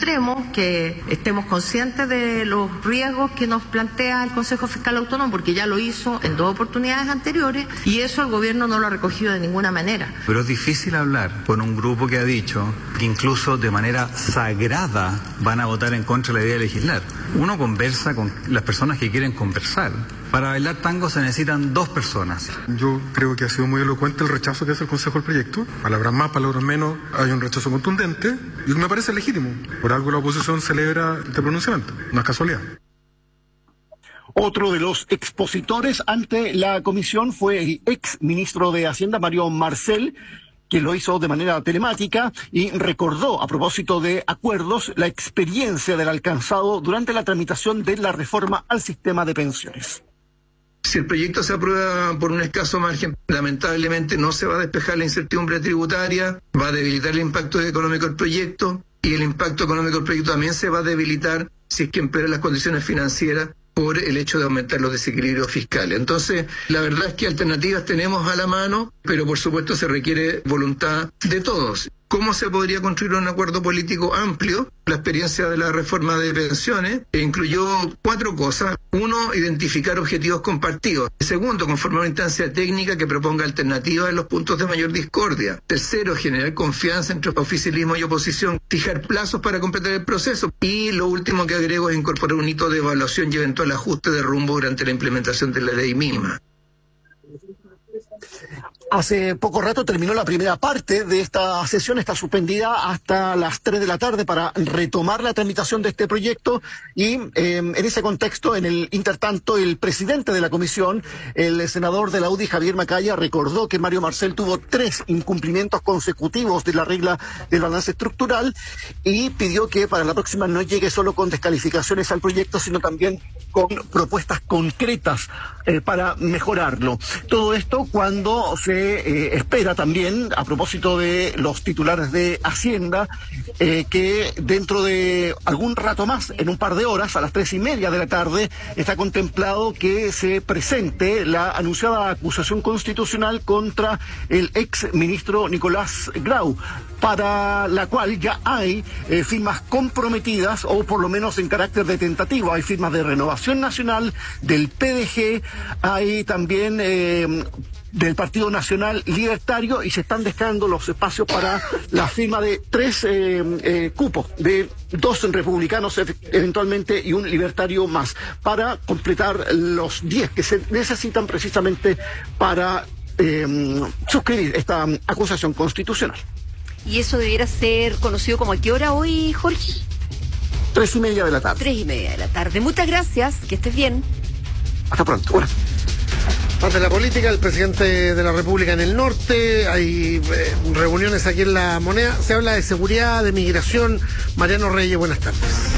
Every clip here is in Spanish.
extremo, que estemos conscientes de los riesgos que nos plantea el Consejo Fiscal Autónomo, porque ya lo hizo en 2 oportunidades anteriores, y eso el gobierno no lo ha recogido de ninguna manera. Pero es difícil hablar con un grupo que ha dicho que incluso de manera sagrada van a votar en contra de la idea de legislar. Uno conversa con las personas que quieren conversar. Para bailar tango se necesitan 2 personas. Yo creo que ha sido muy elocuente el rechazo que hace el Consejo al proyecto. Palabras más, palabras menos, hay un rechazo contundente y me parece legítimo. Por algo la oposición celebra este pronunciamiento, no es casualidad. Otro de los expositores ante la comisión fue el ex ministro de Hacienda, Mario Marcel, que lo hizo de manera telemática y recordó, a propósito de acuerdos, la experiencia del alcanzado durante la tramitación de la reforma al sistema de pensiones. Si el proyecto se aprueba por un escaso margen, lamentablemente no se va a despejar la incertidumbre tributaria, va a debilitar el impacto económico del proyecto, y el impacto económico del proyecto también se va a debilitar si es que empeoran las condiciones financieras por el hecho de aumentar los desequilibrios fiscales. Entonces, la verdad es que alternativas tenemos a la mano, pero por supuesto se requiere voluntad de todos. ¿Cómo se podría construir un acuerdo político amplio? La experiencia de la reforma de pensiones incluyó 4 cosas. 1, identificar objetivos compartidos. 2, conformar una instancia técnica que proponga alternativas en los puntos de mayor discordia. 3, generar confianza entre oficialismo y oposición. Fijar plazos para completar el proceso. Y lo último que agrego es incorporar un hito de evaluación y eventual ajuste de rumbo durante la implementación de la ley mínima. Hace poco rato terminó la primera parte de esta sesión, está suspendida hasta las 3 de la tarde para retomar la tramitación de este proyecto y en ese contexto, en el intertanto, el presidente de la comisión, el senador de la UDI, Javier Macaya, recordó que Mario Marcel tuvo 3 incumplimientos consecutivos de la regla del balance estructural y pidió que para la próxima no llegue solo con descalificaciones al proyecto, sino también con propuestas concretas para mejorarlo. Todo esto cuando se espera también, a propósito de los titulares de Hacienda, que dentro de algún rato más, en un par de horas, a las 3:30 de la tarde, está contemplado que se presente la anunciada acusación constitucional contra el ex ministro Nicolás Grau, para la cual ya hay firmas comprometidas, o por lo menos en carácter de tentativo. Hay firmas de Renovación Nacional, del PDG, hay también del Partido Nacional Libertario, y se están dejando los espacios para la firma de 3 cupos, de 2 republicanos eventualmente y un libertario más, para completar los 10 que se necesitan precisamente para suscribir esta acusación constitucional. ¿Y eso debiera ser conocido como a qué hora hoy, Jorge? 3:30 de la tarde. 3:30 de la tarde. Muchas gracias, que estés bien. Hasta pronto. Bueno. Parte de la política, el presidente de la República en el norte, hay reuniones aquí en La Moneda, se habla de seguridad, de migración. Mariano Reyes, buenas tardes.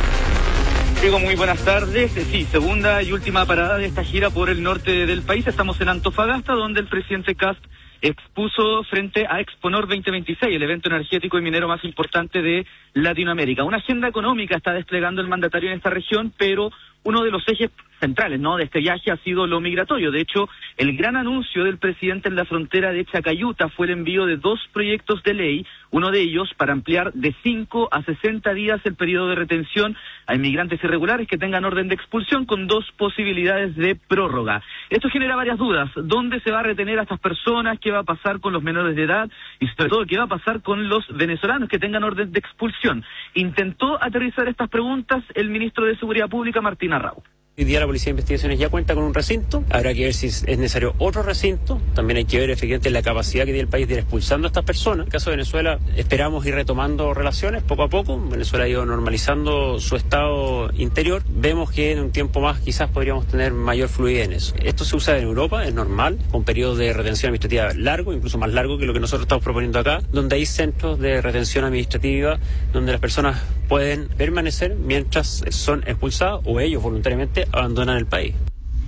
Diego, muy buenas tardes. Sí, segunda y última parada de esta gira por el norte del país. Estamos en Antofagasta, donde el presidente Kast expuso frente a Exponor 2026, el evento energético y minero más importante de Latinoamérica. Una agenda económica está desplegando el mandatario en esta región, pero uno de los ejes centrales, ¿no?, de este viaje ha sido lo migratorio. De hecho, el gran anuncio del presidente en la frontera de Chacayuta fue el envío de 2 proyectos de ley, uno de ellos para ampliar de 5 a 60 días el periodo de retención a inmigrantes irregulares que tengan orden de expulsión, con 2 posibilidades de prórroga. Esto genera varias dudas. ¿Dónde se va a retener a estas personas? ¿Qué va a pasar con los menores de edad? Y sobre todo, ¿qué va a pasar con los venezolanos que tengan orden de expulsión? Intentó aterrizar estas preguntas el ministro de Seguridad Pública, Martín Arrau. Hoy día la Policía de Investigaciones ya cuenta con un recinto, habrá que ver si es necesario otro recinto, también hay que ver efectivamente la capacidad que tiene el país de ir expulsando a estas personas. En el caso de Venezuela esperamos ir retomando relaciones poco a poco, Venezuela ha ido normalizando su estado interior, vemos que en un tiempo más quizás podríamos tener mayor fluidez en eso. Esto se usa en Europa, es normal, con periodos de retención administrativa largo, incluso más largo que lo que nosotros estamos proponiendo acá, donde hay centros de retención administrativa donde las personas pueden permanecer mientras son expulsadas o ellos voluntariamente abandonan el país.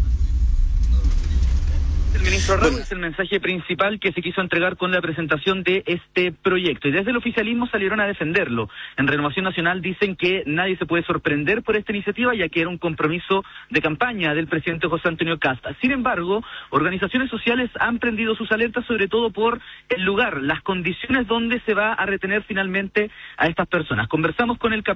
El ministro Arrau es el mensaje principal que se quiso entregar con la presentación de este proyecto, y desde el oficialismo salieron a defenderlo. En Renovación Nacional dicen que nadie se puede sorprender por esta iniciativa, ya que era un compromiso de campaña del presidente José Antonio Kast. Sin embargo, organizaciones sociales han prendido sus alertas, sobre todo por el lugar, las condiciones donde se va a retener finalmente a estas personas. Conversamos con el